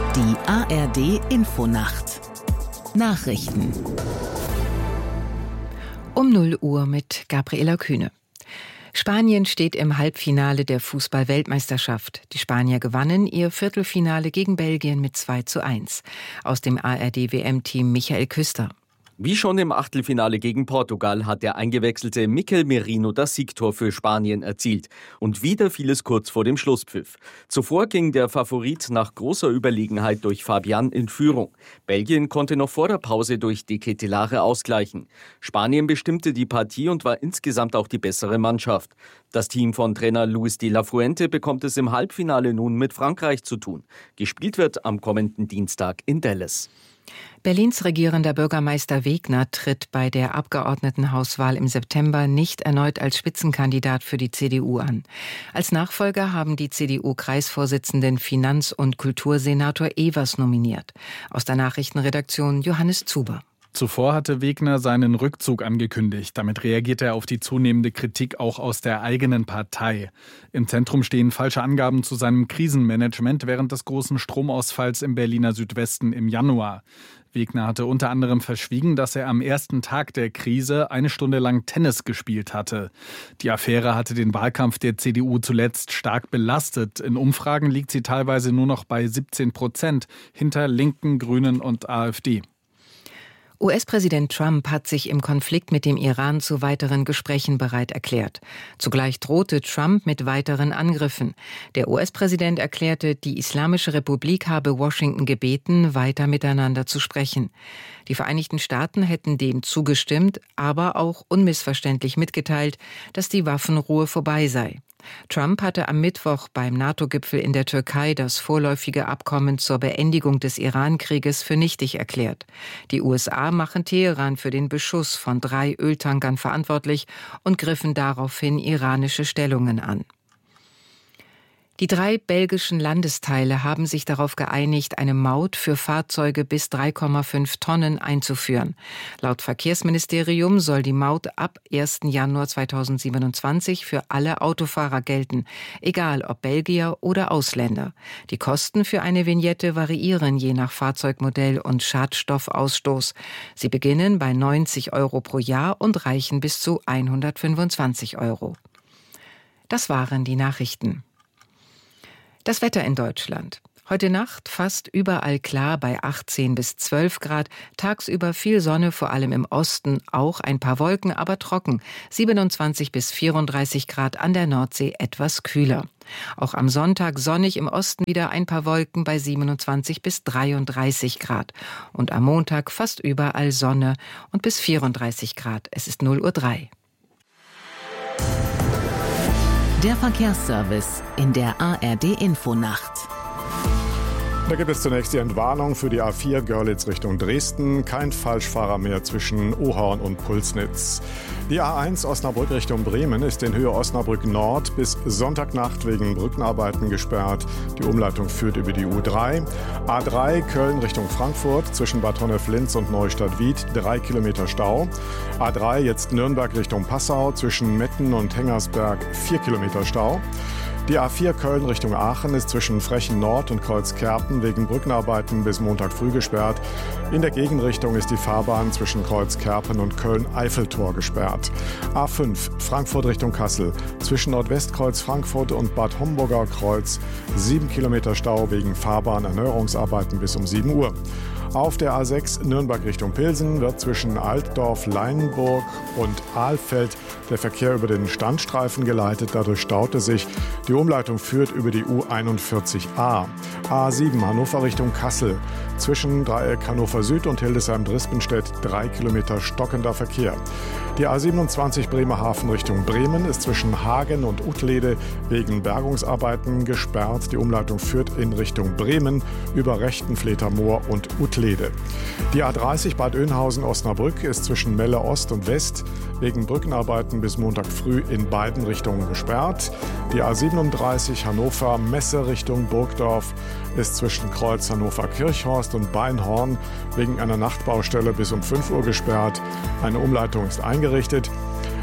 Die ARD-Infonacht Nachrichten Um 0 Uhr mit Gabriela Kühne. Spanien steht im Halbfinale der Fußball-Weltmeisterschaft. Die Spanier gewannen ihr Viertelfinale gegen Belgien mit 2:1. Aus dem ARD-WM-Team Michael Küster. Wie schon im Achtelfinale gegen Portugal hat der eingewechselte Mikel Merino das Siegtor für Spanien erzielt. Und wieder fiel es kurz vor dem Schlusspfiff. Zuvor ging der Favorit nach großer Überlegenheit durch Fabian in Führung. Belgien konnte noch vor der Pause durch De Ketelaere ausgleichen. Spanien bestimmte die Partie und war insgesamt auch die bessere Mannschaft. Das Team von Trainer Luis de la Fuente bekommt es im Halbfinale nun mit Frankreich zu tun. Gespielt wird am kommenden Dienstag in Dallas. Berlins regierender Bürgermeister Wegner tritt bei der Abgeordnetenhauswahl im September nicht erneut als Spitzenkandidat für die CDU an. Als Nachfolger haben die CDU-Kreisvorsitzenden Finanz- und Kultursenator Evers nominiert. Aus der Nachrichtenredaktion Johannes Zuber. Zuvor hatte Wegner seinen Rückzug angekündigt. Damit reagiert er auf die zunehmende Kritik auch aus der eigenen Partei. Im Zentrum stehen falsche Angaben zu seinem Krisenmanagement während des großen Stromausfalls im Berliner Südwesten im Januar. Wegner hatte unter anderem verschwiegen, dass er am ersten Tag der Krise 1 Stunde lang Tennis gespielt hatte. Die Affäre hatte den Wahlkampf der CDU zuletzt stark belastet. In Umfragen liegt sie teilweise nur noch bei 17%, hinter Linken, Grünen und AfD. US-Präsident Trump hat sich im Konflikt mit dem Iran zu weiteren Gesprächen bereit erklärt. Zugleich drohte Trump mit weiteren Angriffen. Der US-Präsident erklärte, die Islamische Republik habe Washington gebeten, weiter miteinander zu sprechen. Die Vereinigten Staaten hätten dem zugestimmt, aber auch unmissverständlich mitgeteilt, dass die Waffenruhe vorbei sei. Trump hatte am Mittwoch beim NATO-Gipfel in der Türkei das vorläufige Abkommen zur Beendigung des Iran-Krieges für nichtig erklärt. Die USA machen Teheran für den Beschuss von 3 Öltankern verantwortlich und griffen daraufhin iranische Stellungen an. Die 3 belgischen Landesteile haben sich darauf geeinigt, eine Maut für Fahrzeuge bis 3,5 Tonnen einzuführen. Laut Verkehrsministerium soll die Maut ab 1. Januar 2027 für alle Autofahrer gelten, egal ob Belgier oder Ausländer. Die Kosten für eine Vignette variieren je nach Fahrzeugmodell und Schadstoffausstoß. Sie beginnen bei 90 € pro Jahr und reichen bis zu 125 €. Das waren die Nachrichten. Das Wetter in Deutschland. Heute Nacht fast überall klar bei 18 bis 12 Grad. Tagsüber viel Sonne, vor allem im Osten. Auch ein paar Wolken, aber trocken. 27 bis 34 Grad, an der Nordsee etwas kühler. Auch am Sonntag sonnig, im Osten wieder ein paar Wolken bei 27 bis 33 Grad. Und am Montag fast überall Sonne und bis 34 Grad. Es ist 0:03 Uhr. Der Verkehrsservice in der ARD-Infonacht. Da gibt es zunächst die Entwarnung für die A4 Görlitz Richtung Dresden. Kein Falschfahrer mehr zwischen Ohorn und Pulsnitz. Die A1 Osnabrück Richtung Bremen ist in Höhe Osnabrück Nord bis Sonntagnacht wegen Brückenarbeiten gesperrt. Die Umleitung führt über die U3. A3 Köln Richtung Frankfurt zwischen Bad Honnef-Linz und Neustadt-Wied 3 Kilometer Stau. A3 jetzt Nürnberg Richtung Passau zwischen Metten und Hengersberg 4 Kilometer Stau. Die A4 Köln Richtung Aachen ist zwischen Frechen Nord und Kreuzkerpen wegen Brückenarbeiten bis Montag früh gesperrt. In der Gegenrichtung ist die Fahrbahn zwischen Kreuzkerpen und Köln-Eiffeltor gesperrt. A5 Frankfurt Richtung Kassel zwischen Nordwestkreuz Frankfurt und Bad Homburger Kreuz 7 Kilometer Stau wegen Fahrbahnerneuerungsarbeiten bis um 7 Uhr. Auf der A6 Nürnberg Richtung Pilsen wird zwischen Altdorf, Leinenburg und Ahlfeld der Verkehr über den Standstreifen geleitet. Dadurch staute sich. Die Umleitung führt über die U41a. A7 Hannover Richtung Kassel. Zwischen Dreieck Hannover Süd und Hildesheim-Drispenstedt 3 Kilometer stockender Verkehr. Die A27 Bremerhaven Richtung Bremen ist zwischen Hagen und Uttlede wegen Bergungsarbeiten gesperrt. Die Umleitung führt in Richtung Bremen über Rechtenfleter Moor und Uttlede. Die A30 Bad Oeynhausen-Osnabrück ist zwischen Melle Ost und West wegen Brückenarbeiten bis Montag früh in beiden Richtungen gesperrt. Die A37 Hannover-Messe Richtung Burgdorf ist zwischen Kreuz Hannover-Kirchhorst und Beinhorn wegen einer Nachtbaustelle bis um 5 Uhr gesperrt. Eine Umleitung ist eingerichtet.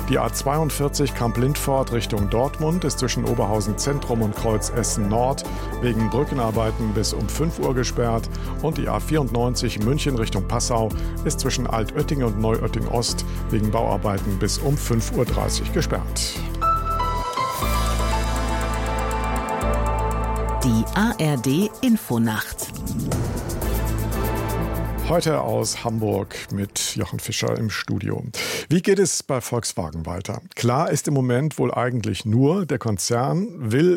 Die A42 Kamp-Lindfort Richtung Dortmund ist zwischen Oberhausen Zentrum und Kreuz Essen Nord wegen Brückenarbeiten bis um 5 Uhr gesperrt. Und die A94 München Richtung Passau ist zwischen Altötting und Neuötting Ost wegen Bauarbeiten bis um 5.30 Uhr gesperrt. Die ARD Infonacht. Heute aus Hamburg mit Jochen Fischer im Studio. Wie geht es bei Volkswagen weiter? Klar ist im Moment wohl eigentlich nur, der Konzern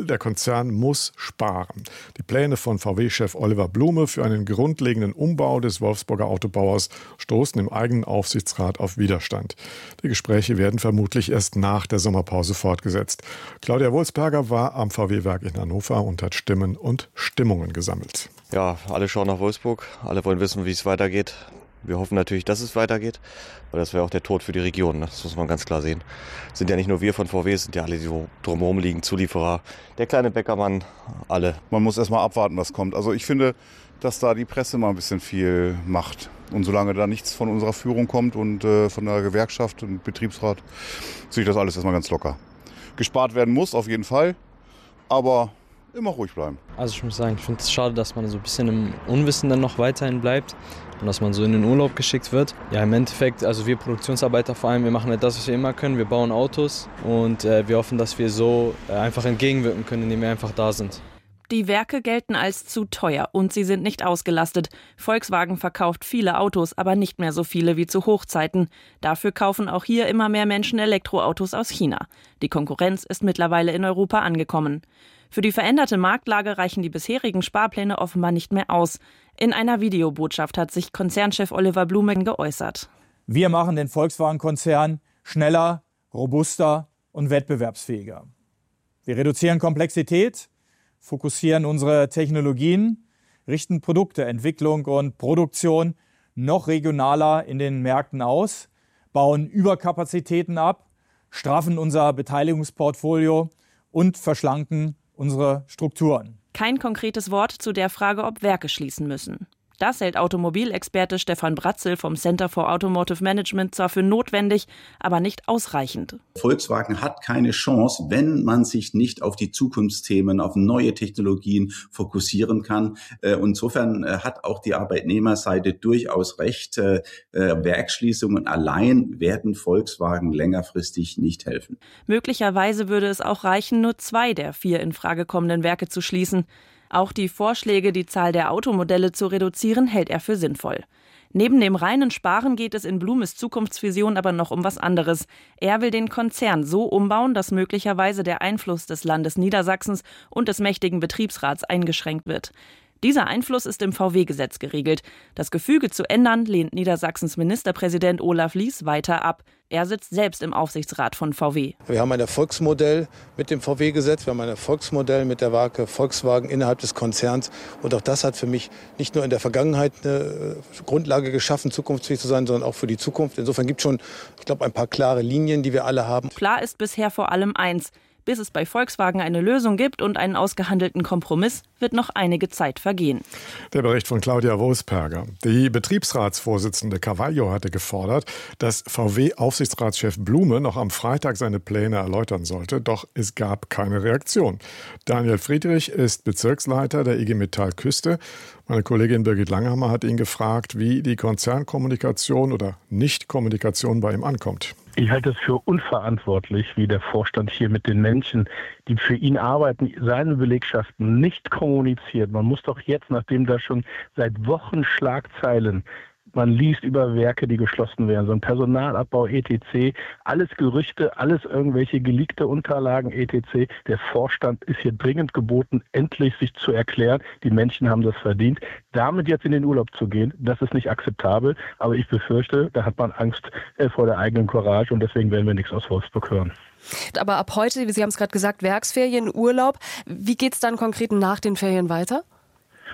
muss sparen. Die Pläne von VW-Chef Oliver Blume für einen grundlegenden Umbau des Wolfsburger Autobauers stoßen im eigenen Aufsichtsrat auf Widerstand. Die Gespräche werden vermutlich erst nach der Sommerpause fortgesetzt. Claudia Wulsberger war am VW-Werk in Hannover und hat Stimmen und Stimmungen gesammelt. Ja, alle schauen nach Wolfsburg, alle wollen wissen, wie es weitergeht. Wir hoffen natürlich, dass es weitergeht, weil das wäre auch der Tod für die Region, das muss man ganz klar sehen. Es sind ja nicht nur wir von VW, es sind ja alle, die drumherum liegen, Zulieferer, der kleine Bäckermann, alle. Man muss erst mal abwarten, was kommt. Also ich finde, dass da die Presse mal ein bisschen viel macht. Und solange da nichts von unserer Führung kommt und von der Gewerkschaft und Betriebsrat, sehe ich das alles erstmal ganz locker. Gespart werden muss, auf jeden Fall, aber immer ruhig bleiben. Also ich muss sagen, ich finde es schade, dass man so ein bisschen im Unwissen dann noch weiterhin bleibt und dass man so in den Urlaub geschickt wird. Ja, im Endeffekt, also wir Produktionsarbeiter vor allem, wir machen halt das, was wir immer können. Wir bauen Autos und wir hoffen, dass wir so einfach entgegenwirken können, indem wir einfach da sind. Die Werke gelten als zu teuer und sie sind nicht ausgelastet. Volkswagen verkauft viele Autos, aber nicht mehr so viele wie zu Hochzeiten. Dafür kaufen auch hier immer mehr Menschen Elektroautos aus China. Die Konkurrenz ist mittlerweile in Europa angekommen. Für die veränderte Marktlage reichen die bisherigen Sparpläne offenbar nicht mehr aus. In einer Videobotschaft hat sich Konzernchef Oliver Blume geäußert. Wir machen den Volkswagen-Konzern schneller, robuster und wettbewerbsfähiger. Wir reduzieren Komplexität, fokussieren unsere Technologien, richten Produkte, Entwicklung und Produktion noch regionaler in den Märkten aus, bauen Überkapazitäten ab, straffen unser Beteiligungsportfolio und verschlanken unsere Strukturen. Kein konkretes Wort zu der Frage, ob Werke schließen müssen. Das hält Automobilexperte Stefan Bratzel vom Center for Automotive Management zwar für notwendig, aber nicht ausreichend. Volkswagen hat keine Chance, wenn man sich nicht auf die Zukunftsthemen, auf neue Technologien fokussieren kann. Insofern hat auch die Arbeitnehmerseite durchaus recht. Werksschließungen allein werden Volkswagen längerfristig nicht helfen. Möglicherweise würde es auch reichen, nur 2 der 4 in Frage kommenden Werke zu schließen. Auch die Vorschläge, die Zahl der Automodelle zu reduzieren, hält er für sinnvoll. Neben dem reinen Sparen geht es in Blumes Zukunftsvision aber noch um was anderes. Er will den Konzern so umbauen, dass möglicherweise der Einfluss des Landes Niedersachsens und des mächtigen Betriebsrats eingeschränkt wird. Dieser Einfluss ist im VW-Gesetz geregelt. Das Gefüge zu ändern, lehnt Niedersachsens Ministerpräsident Olaf Lies weiter ab. Er sitzt selbst im Aufsichtsrat von VW. Wir haben ein Erfolgsmodell mit dem VW-Gesetz, wir haben ein Erfolgsmodell mit der Marke Volkswagen innerhalb des Konzerns. Und auch das hat für mich nicht nur in der Vergangenheit eine Grundlage geschaffen, zukunftsfähig zu sein, sondern auch für die Zukunft. Insofern gibt es schon, ich glaube, ein paar klare Linien, die wir alle haben. Klar ist bisher vor allem eins: Bis es bei Volkswagen eine Lösung gibt und einen ausgehandelten Kompromiss, wird noch einige Zeit vergehen. Der Bericht von Claudia Wulsberger. Die Betriebsratsvorsitzende Carvalho hatte gefordert, dass VW-Aufsichtsratschef Blume noch am Freitag seine Pläne erläutern sollte, doch es gab keine Reaktion. Daniel Friedrich ist Bezirksleiter der IG Metall Küste. Meine Kollegin Birgit Langhammer hat ihn gefragt, wie die Konzernkommunikation oder Nichtkommunikation bei ihm ankommt. Ich halte es für unverantwortlich, wie der Vorstand hier mit den Menschen, die für ihn arbeiten, seine Belegschaften nicht kommuniziert. Man muss doch jetzt, nachdem da schon seit Wochen Schlagzeilen man liest über Werke, die geschlossen werden, so ein Personalabbau etc., alles Gerüchte, alles irgendwelche geleakte Unterlagen etc. Der Vorstand ist hier dringend geboten, endlich sich zu erklären. Die Menschen haben das verdient. Damit jetzt in den Urlaub zu gehen, das ist nicht akzeptabel. Aber ich befürchte, da hat man Angst vor der eigenen Courage und deswegen werden wir nichts aus Wolfsburg hören. Aber ab heute, Sie haben es gerade gesagt, Werksferien, Urlaub. Wie geht es dann konkret nach den Ferien weiter?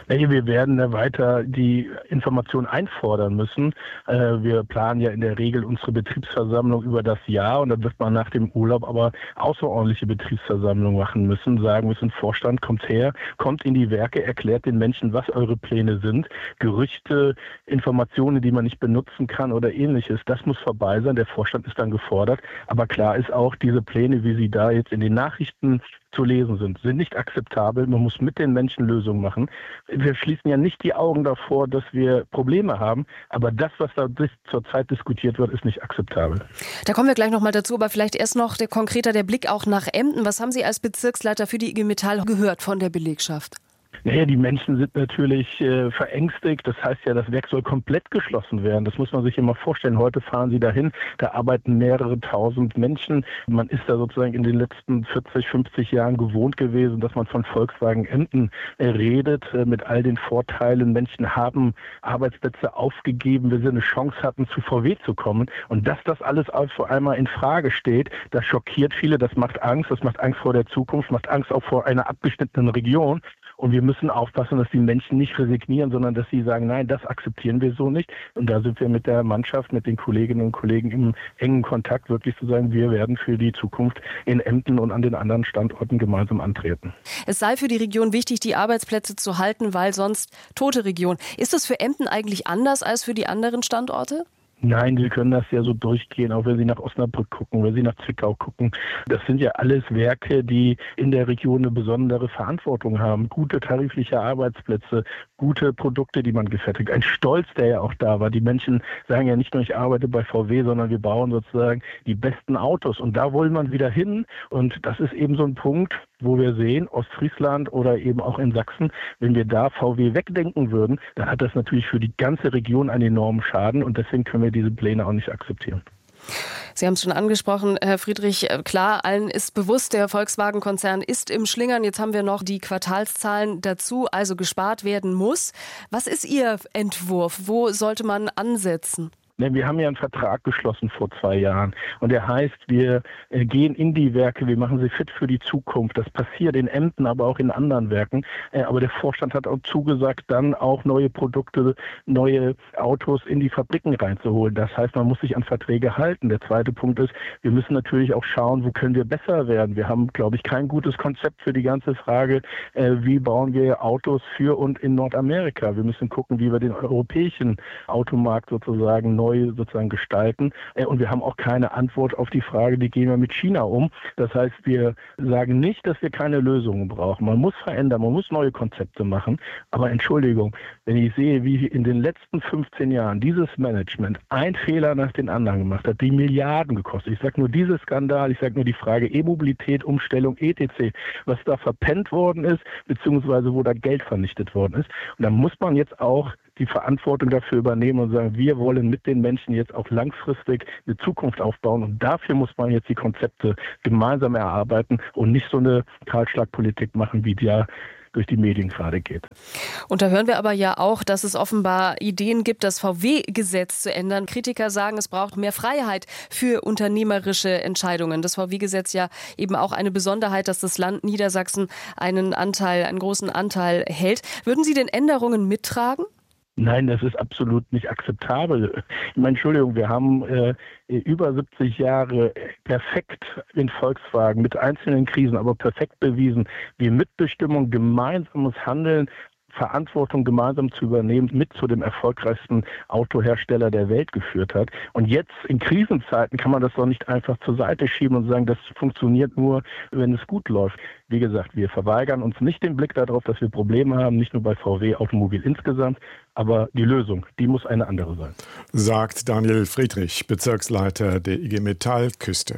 Wir werden weiter die Informationen einfordern müssen. Wir planen ja in der Regel unsere Betriebsversammlung über das Jahr und dann wird man nach dem Urlaub aber außerordentliche Betriebsversammlung machen müssen, sagen müssen, Vorstand, kommt her, kommt in die Werke, erklärt den Menschen, was eure Pläne sind. Gerüchte, Informationen, die man nicht benutzen kann oder ähnliches, das muss vorbei sein. Der Vorstand ist dann gefordert. Aber klar ist auch, diese Pläne, wie sie da jetzt in den Nachrichten zu lesen sind nicht akzeptabel. Man muss mit den Menschen Lösungen machen. Wir schließen ja nicht die Augen davor, dass wir Probleme haben, aber das, was da zurzeit diskutiert wird, ist nicht akzeptabel. Da kommen wir gleich nochmal dazu, aber vielleicht erst noch konkreter der Blick auch nach Emden. Was haben Sie als Bezirksleiter für die IG Metall gehört von der Belegschaft? Naja, die Menschen sind natürlich verängstigt. Das heißt ja, das Werk soll komplett geschlossen werden. Das muss man sich immer vorstellen. Heute fahren sie dahin, da arbeiten mehrere tausend Menschen. Man ist da sozusagen in den letzten 40, 50 Jahren gewohnt gewesen, dass man von Volkswagen Emden redet, mit all den Vorteilen. Menschen haben Arbeitsplätze aufgegeben, weil sie eine Chance hatten, zu VW zu kommen. Und dass das alles vor einmal in Frage steht, das schockiert viele, das macht Angst vor der Zukunft, macht Angst auch vor einer abgeschnittenen Region. Und wir müssen aufpassen, dass die Menschen nicht resignieren, sondern dass sie sagen, nein, das akzeptieren wir so nicht. Und da sind wir mit der Mannschaft, mit den Kolleginnen und Kollegen im engen Kontakt, wirklich zu sagen, wir werden für die Zukunft in Emden und an den anderen Standorten gemeinsam antreten. Es sei für die Region wichtig, die Arbeitsplätze zu halten, weil sonst tote Region. Ist das für Emden eigentlich anders als für die anderen Standorte? Nein, Sie können das ja so durchgehen, auch wenn Sie nach Osnabrück gucken, wenn Sie nach Zwickau gucken. Das sind ja alles Werke, die in der Region eine besondere Verantwortung haben. Gute tarifliche Arbeitsplätze, gute Produkte, die man gefertigt. Ein Stolz, der ja auch da war. Die Menschen sagen ja nicht nur, ich arbeite bei VW, sondern wir bauen sozusagen die besten Autos. Und da wollen wir wieder hin. Und das ist eben so ein Punkt, wo wir sehen, Ostfriesland oder eben auch in Sachsen, wenn wir da VW wegdenken würden, dann hat das natürlich für die ganze Region einen enormen Schaden und deswegen können wir diese Pläne auch nicht akzeptieren. Sie haben es schon angesprochen, Herr Friedrich. Klar, allen ist bewusst, der Volkswagen-Konzern ist im Schlingern. Jetzt haben wir noch die Quartalszahlen dazu, also gespart werden muss. Was ist Ihr Entwurf? Wo sollte man ansetzen? Wir haben ja einen Vertrag geschlossen vor 2 Jahren und der heißt, wir gehen in die Werke, wir machen sie fit für die Zukunft. Das passiert in Emden, aber auch in anderen Werken. Aber der Vorstand hat auch zugesagt, dann auch neue Produkte, neue Autos in die Fabriken reinzuholen. Das heißt, man muss sich an Verträge halten. Der zweite Punkt ist, wir müssen natürlich auch schauen, wo können wir besser werden. Wir haben, glaube ich, kein gutes Konzept für die ganze Frage, wie bauen wir Autos für und in Nordamerika. Wir müssen gucken, wie wir den europäischen Automarkt sozusagen neu gestalten. Und wir haben auch keine Antwort auf die Frage, wie gehen wir mit China um. Das heißt, wir sagen nicht, dass wir keine Lösungen brauchen. Man muss verändern, man muss neue Konzepte machen. Aber Entschuldigung, wenn ich sehe, wie in den letzten 15 Jahren dieses Management ein Fehler nach den anderen gemacht hat, die Milliarden gekostet. Ich sage nur dieses Skandal, ich sage nur die Frage E-Mobilität, Umstellung, etc., was da verpennt worden ist, beziehungsweise wo da Geld vernichtet worden ist. Und dann muss man jetzt auch die Verantwortung dafür übernehmen und sagen, wir wollen mit den Menschen jetzt auch langfristig eine Zukunft aufbauen und dafür muss man jetzt die Konzepte gemeinsam erarbeiten und nicht so eine Kahlschlagpolitik machen, wie die ja durch die Medien gerade geht. Und da hören wir aber ja auch, dass es offenbar Ideen gibt, das VW-Gesetz zu ändern. Kritiker sagen, es braucht mehr Freiheit für unternehmerische Entscheidungen. Das VW-Gesetz ja eben auch eine Besonderheit, dass das Land Niedersachsen einen großen Anteil hält. Würden Sie den Änderungen mittragen? Nein, das ist absolut nicht akzeptabel. Ich meine, Entschuldigung, wir haben über 70 Jahre perfekt in Volkswagen mit einzelnen Krisen, aber perfekt bewiesen, wie Mitbestimmung, gemeinsames Handeln, Verantwortung gemeinsam zu übernehmen, mit zu dem erfolgreichsten Autohersteller der Welt geführt hat. Und jetzt in Krisenzeiten kann man das doch nicht einfach zur Seite schieben und sagen, das funktioniert nur, wenn es gut läuft. Wie gesagt, wir verweigern uns nicht den Blick darauf, dass wir Probleme haben, nicht nur bei VW Automobil insgesamt, aber die Lösung, die muss eine andere sein. Sagt Daniel Friedrich, Bezirksleiter der IG Metall Küste.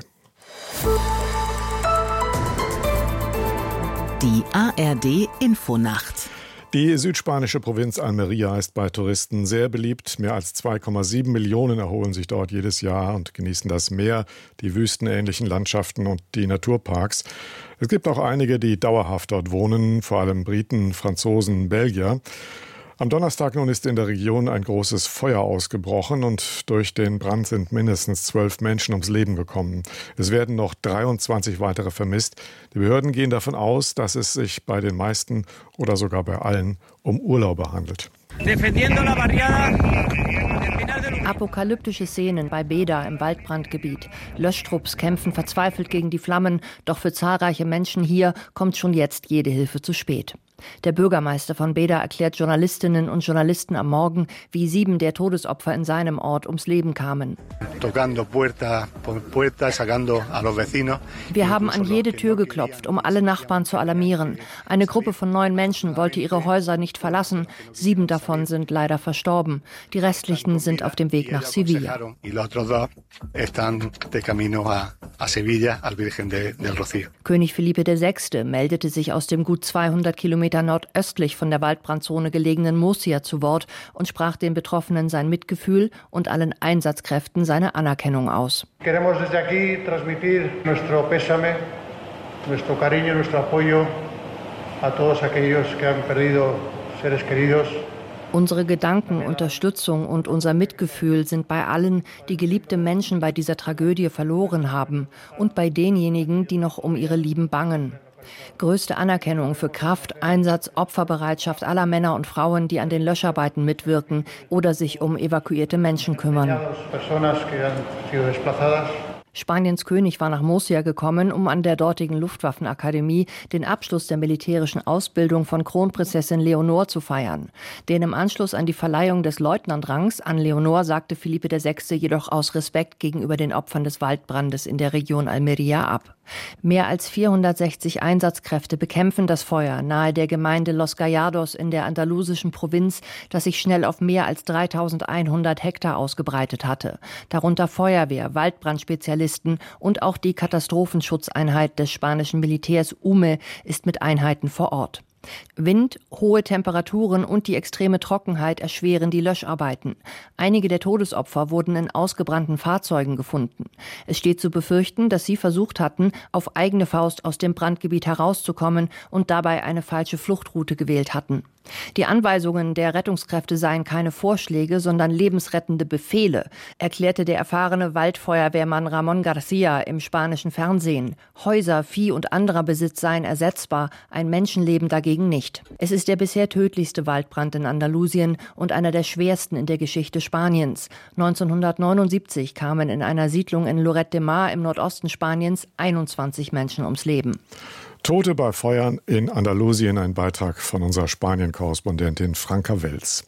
Die ARD Infonacht. Die südspanische Provinz Almería ist bei Touristen sehr beliebt. Mehr als 2,7 Millionen erholen sich dort jedes Jahr und genießen das Meer, die wüstenähnlichen Landschaften und die Naturparks. Es gibt auch einige, die dauerhaft dort wohnen, vor allem Briten, Franzosen, Belgier. Am Donnerstag nun ist in der Region ein großes Feuer ausgebrochen und durch den Brand sind mindestens 12 Menschen ums Leben gekommen. Es werden noch 23 weitere vermisst. Die Behörden gehen davon aus, dass es sich bei den meisten oder sogar bei allen um Urlauber handelt. Apokalyptische Szenen bei Beda im Waldbrandgebiet. Löschtrupps kämpfen verzweifelt gegen die Flammen, doch für zahlreiche Menschen hier kommt schon jetzt jede Hilfe zu spät. Der Bürgermeister von Beda erklärt Journalistinnen und Journalisten am Morgen, wie 7 der Todesopfer in seinem Ort ums Leben kamen. Wir haben an jede Tür geklopft, um alle Nachbarn zu alarmieren. Eine Gruppe von 9 Menschen wollte ihre Häuser nicht verlassen. 7 davon sind leider verstorben. Die restlichen sind auf dem Weg nach Sevilla. König Felipe VI. Meldete sich aus dem gut 200 Kilometer nordöstlich von der Waldbrandzone gelegenen Murcia zu Wort und sprach den Betroffenen sein Mitgefühl und allen Einsatzkräften seine Anerkennung aus. Queremos desde aquí transmitir nuestro pésame, nuestro cariño, nuestro apoyo a todos aquellos que han perdido seres queridos. Unsere Gedanken, Unterstützung und unser Mitgefühl sind bei allen, die geliebte Menschen bei dieser Tragödie verloren haben und bei denjenigen, die noch um ihre Lieben bangen. Größte Anerkennung für Kraft, Einsatz, Opferbereitschaft aller Männer und Frauen, die an den Löscharbeiten mitwirken oder sich um evakuierte Menschen kümmern. Spaniens König war nach Murcia gekommen, um an der dortigen Luftwaffenakademie den Abschluss der militärischen Ausbildung von Kronprinzessin Leonor zu feiern. Den im Anschluss an die Verleihung des Leutnantrangs an Leonor sagte Felipe VI. Jedoch aus Respekt gegenüber den Opfern des Waldbrandes in der Region Almería ab. Mehr als 460 Einsatzkräfte bekämpfen das Feuer nahe der Gemeinde Los Gallardos in der andalusischen Provinz, das sich schnell auf mehr als 3100 Hektar ausgebreitet hatte. Darunter Feuerwehr, Waldbrandspezialisten und auch die Katastrophenschutzeinheit des spanischen Militärs UME ist mit Einheiten vor Ort. Wind, hohe Temperaturen und die extreme Trockenheit erschweren die Löscharbeiten. Einige der Todesopfer wurden in ausgebrannten Fahrzeugen gefunden. Es steht zu befürchten, dass sie versucht hatten, auf eigene Faust aus dem Brandgebiet herauszukommen und dabei eine falsche Fluchtroute gewählt hatten. Die Anweisungen der Rettungskräfte seien keine Vorschläge, sondern lebensrettende Befehle, erklärte der erfahrene Waldfeuerwehrmann Ramon García im spanischen Fernsehen. Häuser, Vieh und anderer Besitz seien ersetzbar, ein Menschenleben dagegen nicht. Es ist der bisher tödlichste Waldbrand in Andalusien und einer der schwersten in der Geschichte Spaniens. 1979 kamen in einer Siedlung in Lloret de Mar im Nordosten Spaniens 21 Menschen ums Leben. Tote bei Feuern in Andalusien, ein Beitrag von unserer Spanien-Korrespondentin Franka Welz.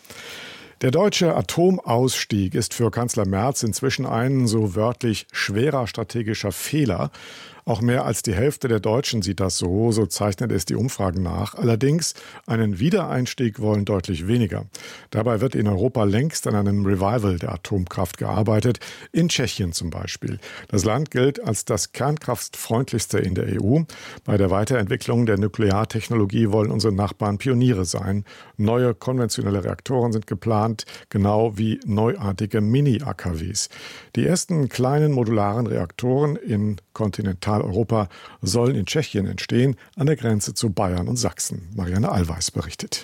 Der deutsche Atomausstieg ist für Kanzler Merz inzwischen ein so wörtlich schwerer strategischer Fehler. Auch mehr als die Hälfte der Deutschen sieht das so zeichnet es die Umfragen nach. Allerdings einen Wiedereinstieg wollen deutlich weniger. Dabei wird in Europa längst an einem Revival der Atomkraft gearbeitet, in Tschechien zum Beispiel. Das Land gilt als das kernkraftfreundlichste in der EU. Bei der Weiterentwicklung der Nukleartechnologie wollen unsere Nachbarn Pioniere sein. Neue konventionelle Reaktoren sind geplant, genau wie neuartige Mini-AKWs. Die ersten kleinen modularen Reaktoren in Kontinentaleuropa sollen in Tschechien entstehen, an der Grenze zu Bayern und Sachsen. Marianne Allweis berichtet.